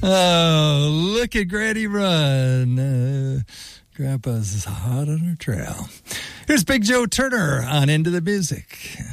Oh, look at Granny run. Grandpa's hot on her trail. Here's Big Joe Turner on Into the Music.